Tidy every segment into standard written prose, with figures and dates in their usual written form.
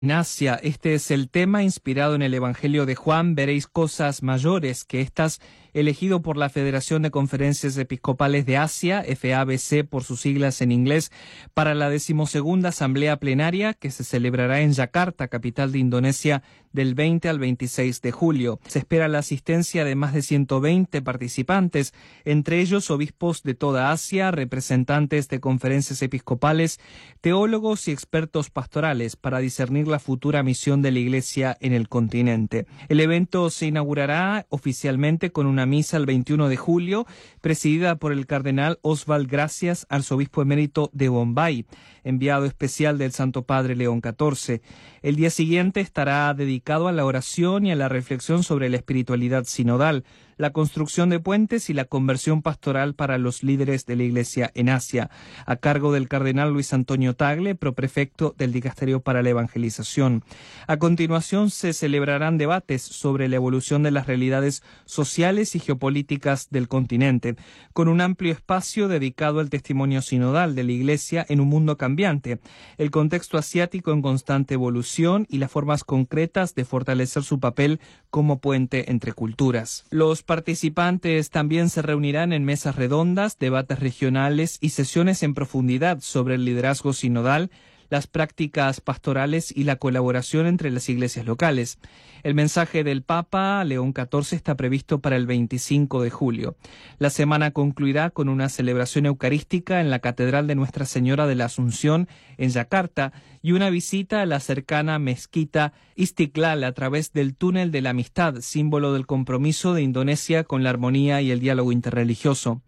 En Asia, este es el tema inspirado en el Evangelio de Juan. Veréis cosas mayores que estas, elegido por la Federación de Conferencias Episcopales de Asia, FABC por sus siglas en inglés, para la 12ª Asamblea Plenaria que se celebrará en Yakarta, capital de Indonesia, del 20 al 26 de julio. Se espera la asistencia de más de 120 participantes, entre ellos obispos de toda Asia, representantes de conferencias episcopales, teólogos y expertos pastorales para discernir la futura misión de la Iglesia en el continente. El evento se inaugurará oficialmente con una misa el 21 de julio, presidida por el cardenal Oswald Gracias, arzobispo emérito de Bombay, enviado especial del Santo Padre León XIV. El día siguiente estará dedicado a la oración y a la reflexión sobre la espiritualidad sinodal, la construcción de puentes y la conversión pastoral para los líderes de la Iglesia en Asia, a cargo del cardenal Luis Antonio Tagle, proprefecto del Dicasterio para la Evangelización. A continuación se celebrarán debates sobre la evolución de las realidades sociales y geopolíticas del continente, con un amplio espacio dedicado al testimonio sinodal de la Iglesia en un mundo cambiante, el contexto asiático en constante evolución y las formas concretas de fortalecer su papel como puente entre culturas. Los participantes también se reunirán en mesas redondas, debates regionales y sesiones en profundidad sobre el liderazgo sinodal, las prácticas pastorales y la colaboración entre las iglesias locales. El mensaje del Papa León XIV está previsto para el 25 de julio. La semana concluirá con una celebración eucarística en la Catedral de Nuestra Señora de la Asunción en Yakarta y una visita a la cercana mezquita Istiklal a través del túnel de la amistad, símbolo del compromiso de Indonesia con la armonía y el diálogo interreligioso.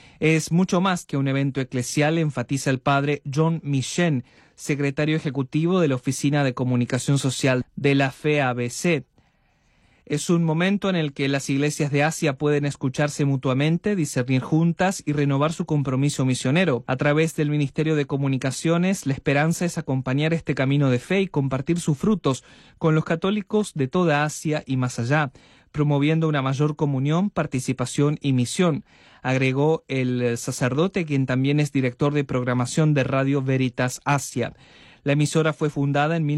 Es mucho más que un evento eclesial, enfatiza el padre John Michen, secretario ejecutivo de la Oficina de Comunicación Social de la FABC. Es un momento en el que las iglesias de Asia pueden escucharse mutuamente, discernir juntas y renovar su compromiso misionero. A través del Ministerio de Comunicaciones, la esperanza es acompañar este camino de fe y compartir sus frutos con los católicos de toda Asia y más allá, promoviendo una mayor comunión, participación y misión, agregó el sacerdote, quien también es director de programación de Radio Veritas Asia. La emisora fue fundada en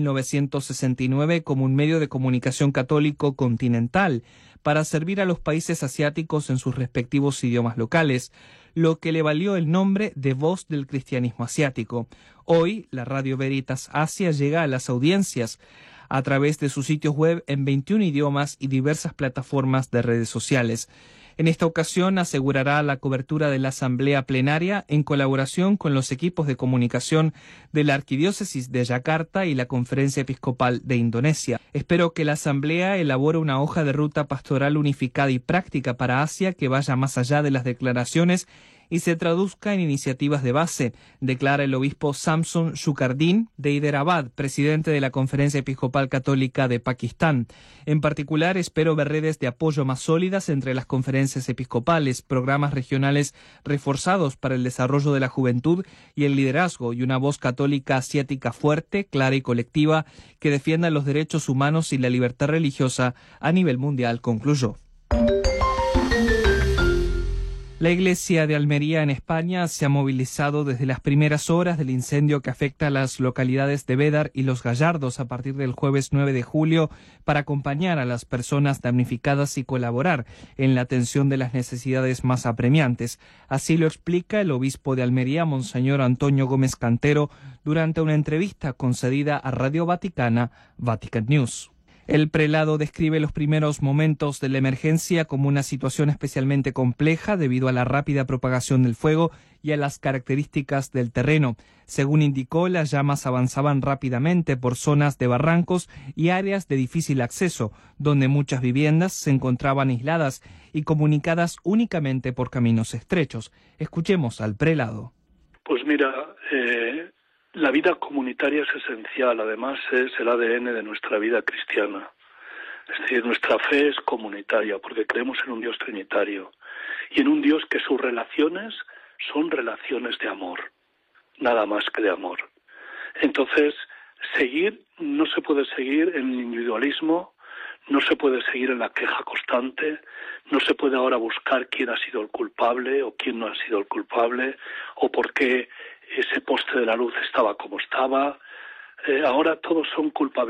1969 como un medio de comunicación católico continental para servir a los países asiáticos en sus respectivos idiomas locales, lo que le valió el nombre de Voz del Cristianismo Asiático. Hoy, la Radio Veritas Asia llega a las audiencias a través de sus sitios web en 21 idiomas y diversas plataformas de redes sociales. En esta ocasión asegurará la cobertura de la Asamblea Plenaria en colaboración con los equipos de comunicación de la Arquidiócesis de Yakarta y la Conferencia Episcopal de Indonesia. Espero que la Asamblea elabore una hoja de ruta pastoral unificada y práctica para Asia que vaya más allá de las declaraciones y se traduzca en iniciativas de base, declara el obispo Samson Shukardin de Hyderabad, presidente de la Conferencia Episcopal Católica de Pakistán. En particular, espero ver redes de apoyo más sólidas entre las conferencias episcopales, programas regionales reforzados para el desarrollo de la juventud y el liderazgo, y una voz católica asiática fuerte, clara y colectiva que defienda los derechos humanos y la libertad religiosa a nivel mundial, concluyó. La Iglesia de Almería en España se ha movilizado desde las primeras horas del incendio que afecta a las localidades de Bédar y Los Gallardos a partir del jueves 9 de julio para acompañar a las personas damnificadas y colaborar en la atención de las necesidades más apremiantes. Así lo explica el obispo de Almería, Monseñor Antonio Gómez Cantero, durante una entrevista concedida a Radio Vaticana, Vatican News. El prelado describe los primeros momentos de la emergencia como una situación especialmente compleja debido a la rápida propagación del fuego y a las características del terreno. Según indicó, las llamas avanzaban rápidamente por zonas de barrancos y áreas de difícil acceso, donde muchas viviendas se encontraban aisladas y comunicadas únicamente por caminos estrechos. Escuchemos al prelado. Pues mira, la vida comunitaria es esencial, además es el ADN de nuestra vida cristiana. Es decir, nuestra fe es comunitaria porque creemos en un Dios trinitario y en un Dios que sus relaciones son relaciones de amor, nada más que de amor. Entonces, no se puede seguir en el individualismo, no se puede seguir en la queja constante, no se puede ahora buscar quién ha sido el culpable o quién no ha sido el culpable o por qué ese poste de la luz estaba como estaba. ahora todos son culpables.